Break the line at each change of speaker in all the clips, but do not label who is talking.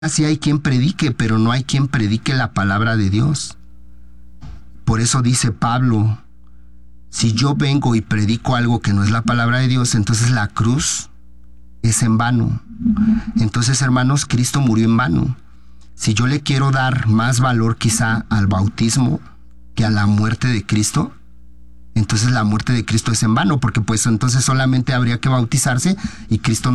sí hay quien predique, pero no hay quien predique la palabra de Dios. Por eso dice Pablo, si yo vengo y predico algo que no es la palabra de Dios, entonces la cruz es en vano. Entonces, hermanos, Cristo murió en vano. Si yo le quiero dar más valor quizá al bautismo que a la muerte de Cristo, entonces la muerte de Cristo es en vano, porque pues entonces solamente habría que bautizarse y Cristo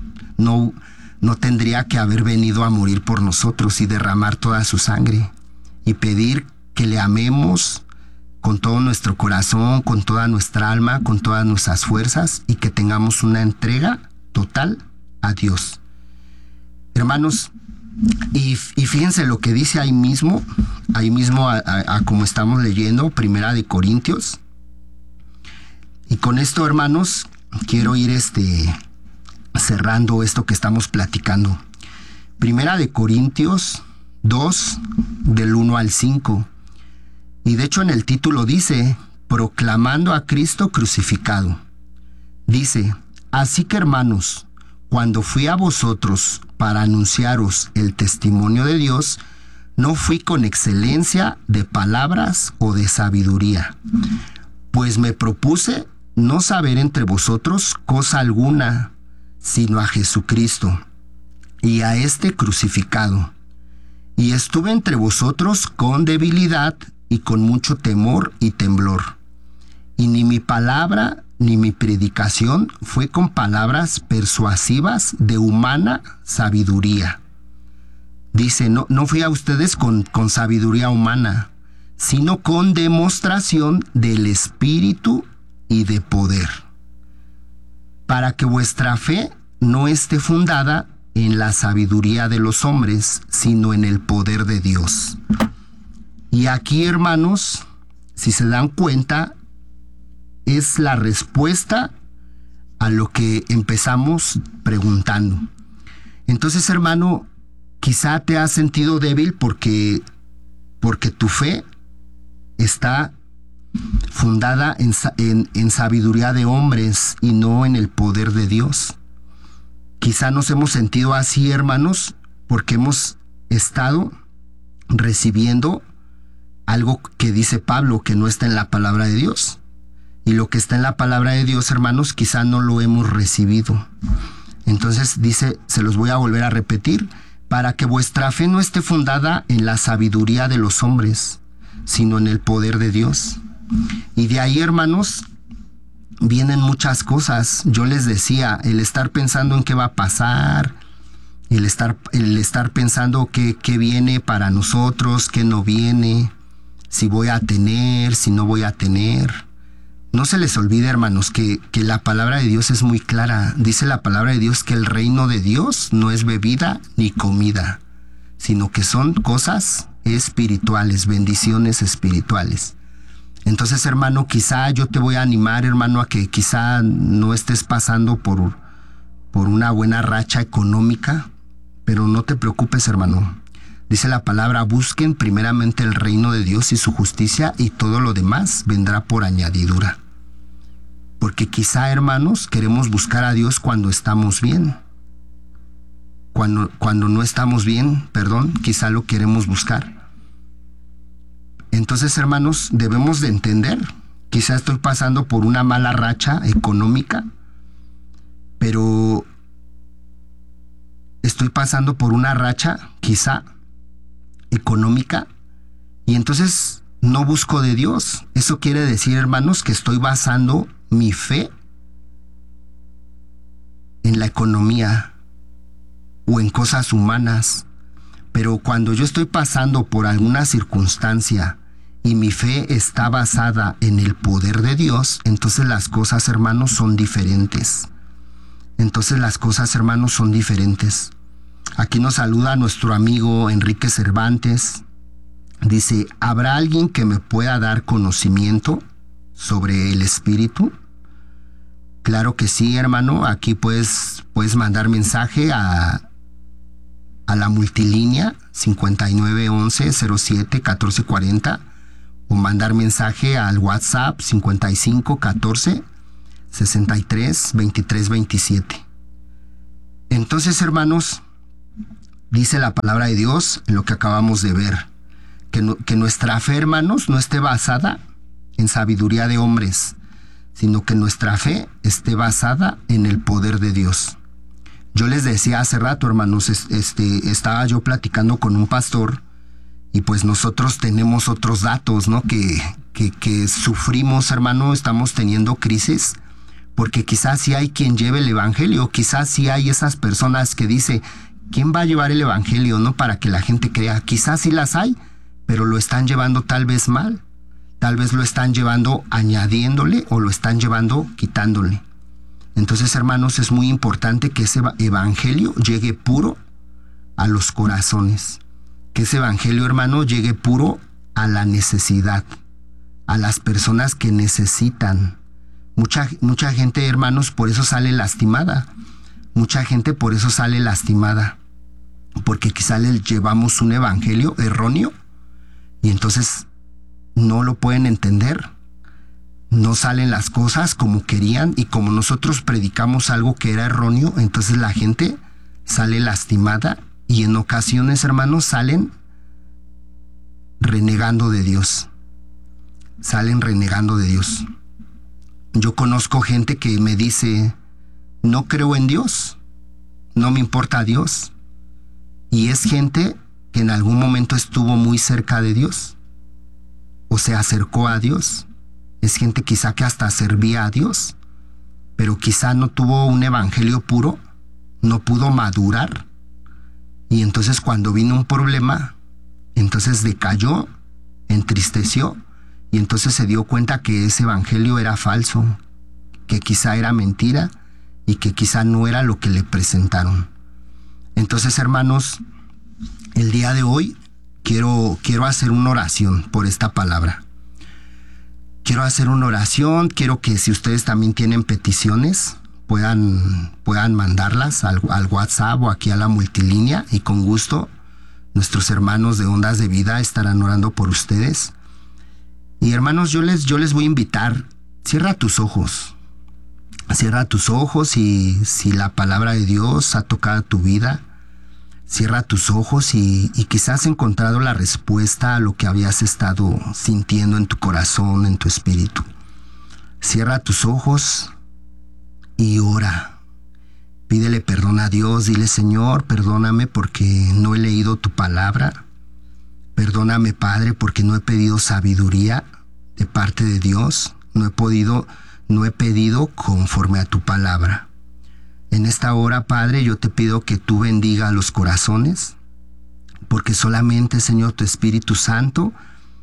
no tendría que haber venido a morir por nosotros y derramar toda su sangre y pedir que le amemos con todo nuestro corazón, con toda nuestra alma, con todas nuestras fuerzas y que tengamos una entrega total a Dios. Hermanos, y fíjense lo que dice ahí mismo a como estamos leyendo, Primera de Corintios. Y con esto, hermanos, quiero ir cerrando esto que estamos platicando. Primera de Corintios 2, del 1 al 5. Y de hecho en el título dice, proclamando a Cristo crucificado. Dice, así que hermanos, cuando fui a vosotros para anunciaros el testimonio de Dios, no fui con excelencia de palabras o de sabiduría, pues me propuse no saber entre vosotros cosa alguna, sino a Jesucristo, y a este crucificado. Y estuve entre vosotros con debilidad y con mucho temor y temblor. Y ni mi palabra ni mi predicación fue con palabras persuasivas de humana sabiduría. Dice, no fui a ustedes con sabiduría humana, sino con demostración del Espíritu y de poder, para que vuestra fe no esté fundada en la sabiduría de los hombres, sino en el poder de Dios. Y aquí, hermanos, si se dan cuenta, es la respuesta a lo que empezamos preguntando. Entonces, hermano, quizá te has sentido débil porque tu fe está fundada en sabiduría de hombres y no en el poder de Dios. Quizá nos hemos sentido así, hermanos, porque hemos estado recibiendo algo que dice Pablo que no está en la palabra de Dios. Y lo que está en la palabra de Dios, hermanos, quizá no lo hemos recibido. Entonces dice, se los voy a volver a repetir, para que vuestra fe no esté fundada en la sabiduría de los hombres, sino en el poder de Dios. Y de ahí, hermanos, vienen muchas cosas. Yo les decía, el estar pensando en qué va a pasar, el estar pensando qué viene para nosotros, qué no viene, si voy a tener, si no voy a tener. No se les olvide, hermanos, que la palabra de Dios es muy clara. Dice la palabra de Dios que el reino de Dios no es bebida ni comida, sino que son cosas espirituales, bendiciones espirituales. Entonces, hermano, quizá yo te voy a animar, hermano, a que quizá no estés pasando por una buena racha económica, pero no te preocupes, hermano. Dice la palabra, busquen primeramente el reino de Dios y su justicia y todo lo demás vendrá por añadidura. Porque quizá, hermanos, queremos buscar a Dios cuando estamos bien. Cuando no estamos bien, quizá lo queremos buscar. Entonces, hermanos, debemos de entender, quizá estoy pasando por una mala racha económica, pero estoy pasando por una racha, quizá, económica, y entonces no busco de Dios. Eso quiere decir, hermanos, que estoy basando mi fe en la economía o en cosas humanas. Pero cuando yo estoy pasando por alguna circunstancia y mi fe está basada en el poder de Dios, entonces las cosas, hermanos, son diferentes. Aquí nos saluda nuestro amigo Enrique Cervantes. Dice, ¿habrá alguien que me pueda dar conocimiento sobre el Espíritu? Claro que sí, hermano. Aquí puedes mandar mensaje a la multilínea 5911-07-1440 o mandar mensaje al WhatsApp 5514-63-2327. Entonces, hermanos, Dice la palabra de Dios en lo que acabamos de ver, que nuestra fe, hermanos, no esté basada en sabiduría de hombres, sino que nuestra fe esté basada en el poder de Dios. Yo les decía hace rato, hermanos, estaba yo platicando con un pastor y pues nosotros tenemos otros datos, ¿no? Que sufrimos, hermano, estamos teniendo crisis, porque quizás sí hay quien lleve el evangelio, quizás sí hay esas personas que dice, ¿quién va a llevar el evangelio, no? Para que la gente crea. Quizás sí las hay, pero lo están llevando tal vez mal. Tal vez lo están llevando añadiéndole o lo están llevando quitándole. Entonces, hermanos, es muy importante que ese evangelio llegue puro a los corazones. Que ese evangelio, hermano, llegue puro a la necesidad, a las personas que necesitan. Mucha gente, hermanos, por eso sale lastimada. Mucha gente por eso sale lastimada. Porque quizá le llevamos un evangelio erróneo y entonces no lo pueden entender. No salen las cosas como querían y como nosotros predicamos algo que era erróneo, entonces la gente sale lastimada y en ocasiones, hermanos, salen renegando de Dios. Salen renegando de Dios. Yo conozco gente que me dice, no creo en Dios, no me importa Dios. Y es gente que en algún momento estuvo muy cerca de Dios o se acercó a Dios. Es gente quizá que hasta servía a Dios, pero quizá no tuvo un evangelio puro, no pudo madurar. Y entonces cuando vino un problema, entonces decayó, entristeció, y entonces se dio cuenta que ese evangelio era falso, que quizá era mentira y que quizá no era lo que le presentaron. Entonces, hermanos, el día de hoy quiero hacer una oración por esta palabra. Quiero hacer una oración, quiero que si ustedes también tienen peticiones, puedan mandarlas al WhatsApp o aquí a la multilínea y con gusto nuestros hermanos de Ondas de Vida estarán orando por ustedes. Y hermanos, yo les voy a invitar, cierra tus ojos y si la palabra de Dios ha tocado tu vida, cierra tus ojos y quizás has encontrado la respuesta a lo que habías estado sintiendo en tu corazón, en tu espíritu. Cierra tus ojos y ora. Pídele perdón a Dios, dile, Señor, perdóname porque no he leído tu palabra. Perdóname, Padre, porque no he pedido sabiduría de parte de Dios. No he pedido conforme a tu palabra. En esta hora, Padre, yo te pido que tú bendiga a los corazones, porque solamente, Señor, tu Espíritu Santo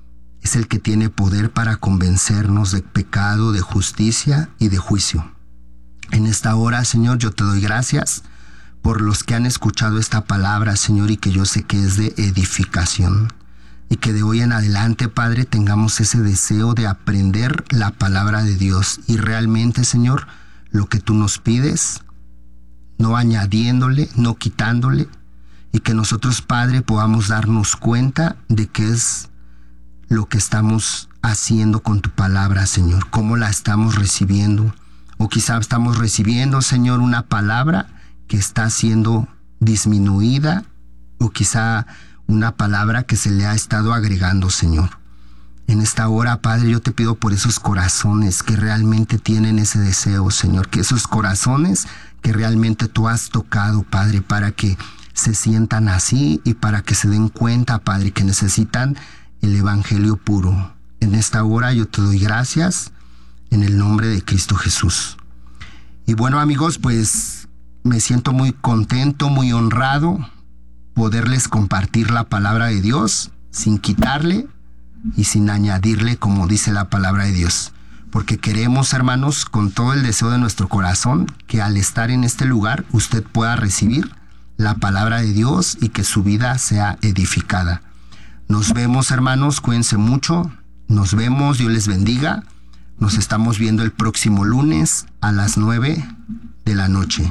es el que tiene poder para convencernos de pecado, de justicia y de juicio. En esta hora, Señor, yo te doy gracias por los que han escuchado esta palabra, Señor, y que yo sé que es de edificación. Y que de hoy en adelante, Padre, tengamos ese deseo de aprender la palabra de Dios. Y realmente, Señor, lo que tú nos pides, no añadiéndole, no quitándole, y que nosotros, Padre, podamos darnos cuenta de qué es lo que estamos haciendo con tu palabra, Señor, cómo la estamos recibiendo. O quizá estamos recibiendo, Señor, una palabra que está siendo disminuida, o quizá una palabra que se le ha estado agregando, Señor. En esta hora, Padre, yo te pido por esos corazones que realmente tienen ese deseo, Señor, que esos corazones que realmente tú has tocado, Padre, para que se sientan así y para que se den cuenta, Padre, que necesitan el evangelio puro. En esta hora yo te doy gracias en el nombre de Cristo Jesús. Y bueno, amigos, pues me siento muy contento, muy honrado poderles compartir la palabra de Dios sin quitarle y sin añadirle, como dice la palabra de Dios. Porque queremos, hermanos, con todo el deseo de nuestro corazón, que al estar en este lugar usted pueda recibir la palabra de Dios y que su vida sea edificada. Nos vemos, hermanos, cuídense mucho. Nos vemos, Dios les bendiga. Nos estamos viendo el próximo lunes a las 9 de la noche.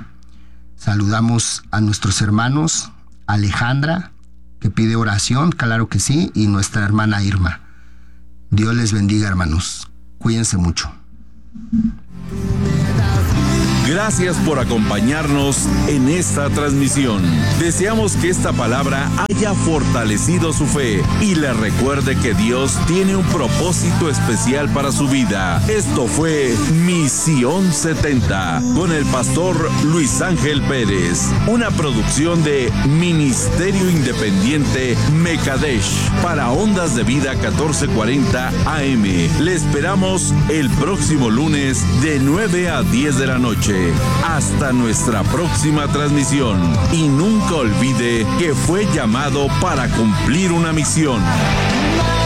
Saludamos a nuestros hermanos, Alejandra, que pide oración, claro que sí, y nuestra hermana Irma. Dios les bendiga, hermanos. Cuídense mucho.
Gracias por acompañarnos en esta transmisión. Deseamos que esta palabra haya fortalecido su fe y le recuerde que Dios tiene un propósito especial para su vida. Esto fue Misión 70 con el pastor Luis Ángel Pérez, una producción de Ministerio Independiente Mekadesh para Ondas de Vida 1440 AM. Le esperamos el próximo lunes de 9 a 10 de la noche. Hasta nuestra próxima transmisión. Y nunca olvide que fue llamado para cumplir una misión.